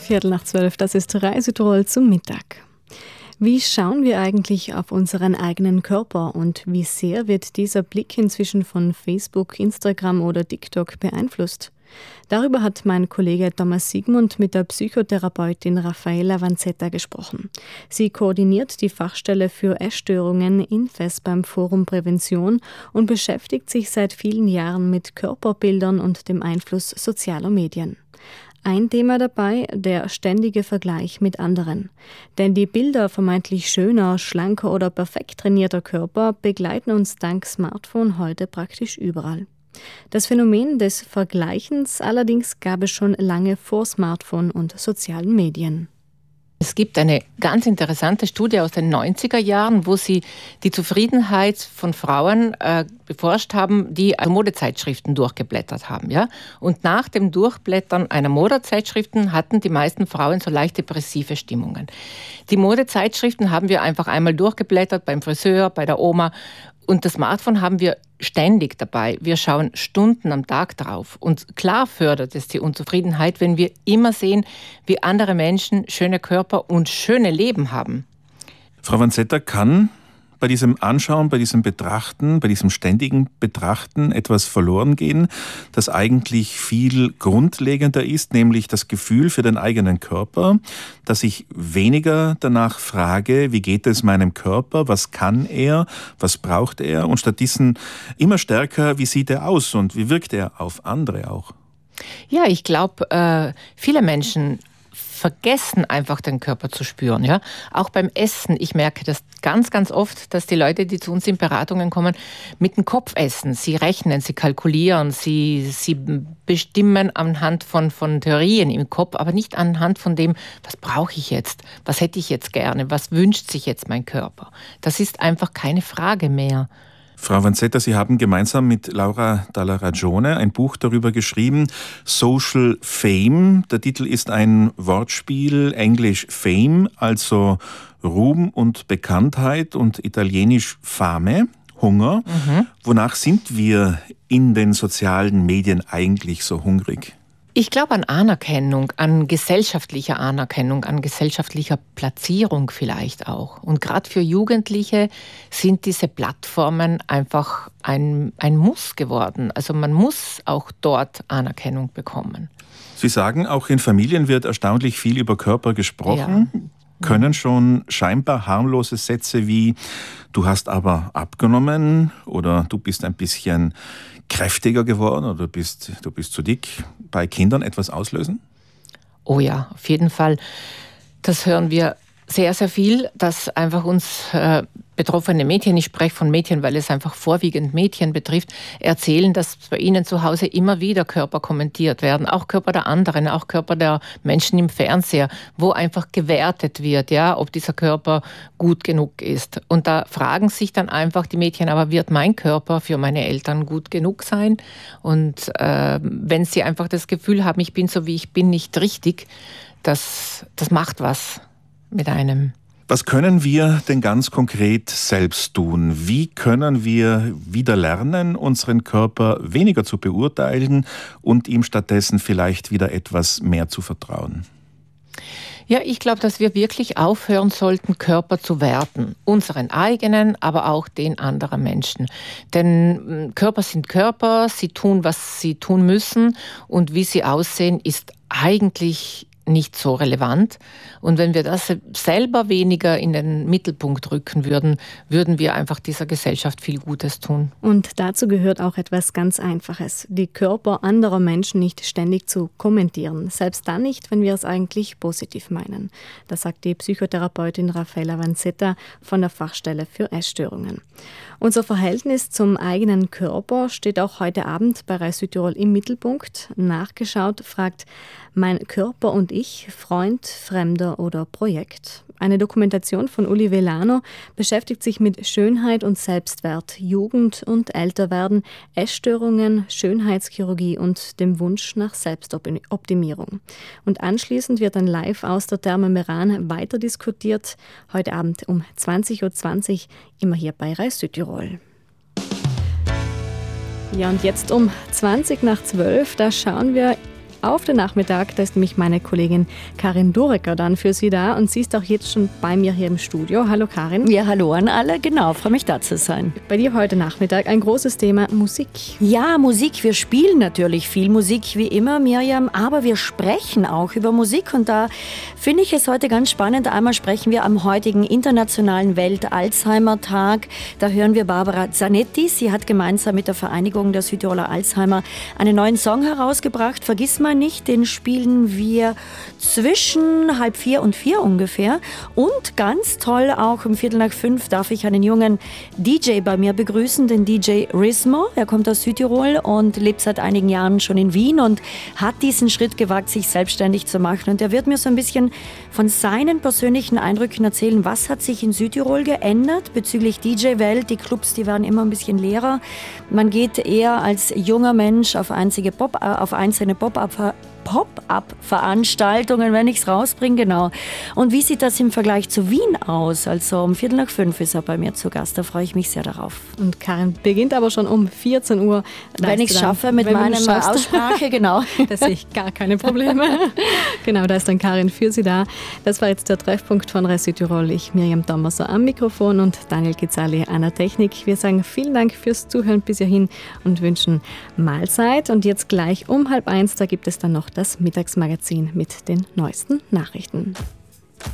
12:15, das ist Rai Südtirol zum Mittag. Wie schauen wir eigentlich auf unseren eigenen Körper und wie sehr wird dieser Blick inzwischen von Facebook, Instagram oder TikTok beeinflusst? Darüber hat mein Kollege Thomas Siegmund mit der Psychotherapeutin Raffaella Vanzetta gesprochen. Sie koordiniert die Fachstelle für Essstörungen INFES beim Forum Prävention und beschäftigt sich seit vielen Jahren mit Körperbildern und dem Einfluss sozialer Medien. Ein Thema dabei, der ständige Vergleich mit anderen. Denn die Bilder vermeintlich schöner, schlanker oder perfekt trainierter Körper begleiten uns dank Smartphone heute praktisch überall. Das Phänomen des Vergleichens allerdings gab es schon lange vor Smartphone und sozialen Medien. Es gibt eine ganz interessante Studie aus den 90er Jahren, wo sie die Zufriedenheit von Frauen beforscht haben, die Modezeitschriften durchgeblättert haben. Ja? Und nach dem Durchblättern einer Modezeitschriften hatten die meisten Frauen so leicht depressive Stimmungen. Die Modezeitschriften haben wir einfach einmal durchgeblättert beim Friseur, bei der Oma. Und das Smartphone haben wir ständig dabei. Wir schauen Stunden am Tag drauf. Und klar fördert es die Unzufriedenheit, wenn wir immer sehen, wie andere Menschen schöne Körper und schöne Leben haben. Frau Vanzetta, kann bei diesem Anschauen, bei diesem Betrachten, bei diesem ständigen Betrachten etwas verloren gehen, das eigentlich viel grundlegender ist, nämlich das Gefühl für den eigenen Körper, dass ich weniger danach frage, wie geht es meinem Körper, was kann er, was braucht er und stattdessen immer stärker, wie sieht er aus und wie wirkt er auf andere auch? Ja, ich glaube, viele Menschen vergessen einfach den Körper zu spüren. Ja? Auch beim Essen. Ich merke das ganz, ganz oft, dass die Leute, die zu uns in Beratungen kommen, mit dem Kopf essen. Sie rechnen, sie kalkulieren, sie bestimmen anhand von Theorien im Kopf, aber nicht anhand von dem, was brauche ich jetzt, was hätte ich jetzt gerne, was wünscht sich jetzt mein Körper. Das ist einfach keine Frage mehr. Frau Vanzetta, Sie haben gemeinsam mit Laura Dalla Ragione ein Buch darüber geschrieben, Social Fame. Der Titel ist ein Wortspiel, Englisch Fame, also Ruhm und Bekanntheit und italienisch Fame, Hunger. Wonach sind wir in den sozialen Medien eigentlich so hungrig? Ich glaube an Anerkennung, an gesellschaftlicher Platzierung vielleicht auch. Und gerade für Jugendliche sind diese Plattformen einfach ein Muss geworden. Also man muss auch dort Anerkennung bekommen. Sie sagen, auch in Familien wird erstaunlich viel über Körper gesprochen. Ja. Können schon scheinbar harmlose Sätze wie „Du hast aber abgenommen" oder „Du bist ein bisschen kräftiger geworden" oder du bist zu dick bei Kindern etwas auslösen? Oh ja, auf jeden Fall. Das hören wir sehr, sehr viel, dass einfach uns betroffene Mädchen, ich spreche von Mädchen, weil es einfach vorwiegend Mädchen betrifft, erzählen, dass bei ihnen zu Hause immer wieder Körper kommentiert werden, auch Körper der anderen, auch Körper der Menschen im Fernseher, wo einfach gewertet wird, ja, ob dieser Körper gut genug ist. Und da fragen sich dann einfach die Mädchen, aber wird mein Körper für meine Eltern gut genug sein? Und wenn sie einfach das Gefühl haben, ich bin so wie ich bin, nicht richtig, das macht was mit einem. Was können wir denn ganz konkret selbst tun? Wie können wir wieder lernen, unseren Körper weniger zu beurteilen und ihm stattdessen vielleicht wieder etwas mehr zu vertrauen? Ja, ich glaube, dass wir wirklich aufhören sollten, Körper zu werten. Unseren eigenen, aber auch den anderer Menschen. Denn Körper sind Körper, sie tun, was sie tun müssen und wie sie aussehen, ist eigentlich nicht so relevant. Und wenn wir das selber weniger in den Mittelpunkt rücken würden, würden wir einfach dieser Gesellschaft viel Gutes tun. Und dazu gehört auch etwas ganz Einfaches: die Körper anderer Menschen nicht ständig zu kommentieren. Selbst dann nicht, wenn wir es eigentlich positiv meinen. Das sagt die Psychotherapeutin Raffaella Vanzetta von der Fachstelle für Essstörungen. Unser Verhältnis zum eigenen Körper steht auch heute Abend bei Rai Südtirol im Mittelpunkt. Nachgeschaut fragt Mein Körper und ich, Freund, Fremder oder Projekt. Eine Dokumentation von Uli Velano beschäftigt sich mit Schönheit und Selbstwert, Jugend und Älterwerden, Essstörungen, Schönheitschirurgie und dem Wunsch nach Selbstoptimierung. Und anschließend wird dann live aus der Therme Meran weiter diskutiert. Heute Abend um 20:20 Uhr, immer hier bei Rai Südtirol. Ja, und jetzt um 11:20, da schauen wir auf den Nachmittag. Da ist nämlich meine Kollegin Karin Durecker dann für Sie da und sie ist auch jetzt schon bei mir hier im Studio. Hallo Karin. Ja, hallo an alle. Genau, freue mich da zu sein. Bei dir heute Nachmittag ein großes Thema Musik. Ja, Musik. Wir spielen natürlich viel Musik wie immer, Miriam, aber wir sprechen auch über Musik und da finde ich es heute ganz spannend. Einmal sprechen wir am heutigen Internationalen Welt-Alzheimer-Tag. Da hören wir Barbara Zanetti. Sie hat gemeinsam mit der Vereinigung der Südtiroler Alzheimer einen neuen Song herausgebracht. Vergiss mal nicht, den spielen wir zwischen 3:30 und 4 ungefähr. Und ganz toll, auch um 4:45 darf ich einen jungen DJ bei mir begrüßen, den DJ Rismo. Er kommt aus Südtirol und lebt seit einigen Jahren schon in Wien und hat diesen Schritt gewagt, sich selbstständig zu machen. Und er wird mir so ein bisschen von seinen persönlichen Eindrücken erzählen, was hat sich in Südtirol geändert bezüglich DJ-Welt. Die Clubs, die waren immer ein bisschen leerer. Man geht eher als junger Mensch auf einzelne Pop-up-Veranstaltungen, wenn ich es rausbringe, genau. Und wie sieht das im Vergleich zu Wien aus? Also um 4:45 ist er bei mir zu Gast, da freue ich mich sehr darauf. Und Karin beginnt aber schon um 14 Uhr. Wenn ich es schaffe mit meiner Aussprache, genau. Da sehe ich gar keine Probleme. Genau, da ist dann Karin für Sie da. Das war jetzt der Treffpunkt von Res Südtirol. Ich, Miriam Thomaser, am Mikrofon und Daniel Gizali an der Technik. Wir sagen vielen Dank fürs Zuhören bis hierhin und wünschen Mahlzeit. Und jetzt gleich um 12:30, da gibt es dann noch das Mittagsmagazin mit den neuesten Nachrichten.